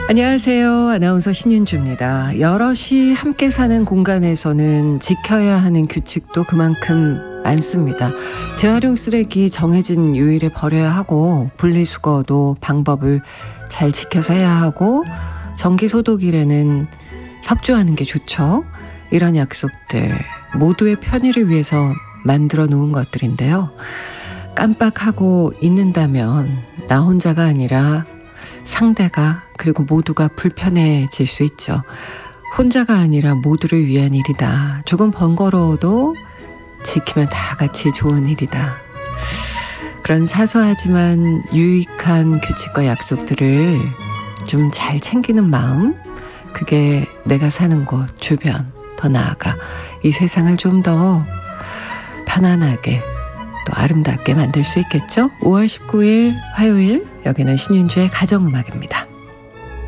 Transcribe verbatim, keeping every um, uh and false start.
안녕하세요. 아나운서 신윤주입니다. 여럿이 함께 사는 공간에서는 지켜야 하는 규칙도 그만큼 많습니다. 재활용 쓰레기 정해진 요일에 버려야 하고, 분리수거도 방법을 잘 지켜서 해야 하고, 정기소독일에는 협조하는 게 좋죠. 이런 약속들 모두의 편의를 위해서 만들어 놓은 것들인데요. 깜빡하고 있는다면 나 혼자가 아니라 상대가, 그리고 모두가 불편해질 수 있죠. 혼자가 아니라 모두를 위한 일이다. 조금 번거로워도 지키면 다 같이 좋은 일이다. 그런 사소하지만 유익한 규칙과 약속들을 좀 잘 챙기는 마음, 그게 내가 사는 곳 주변, 더 나아가 이 세상을 좀 더 편안하게 또 아름답게 만들 수 있겠죠? 오월 십구일 화요일, 여기는 신윤주의 가정음악입니다.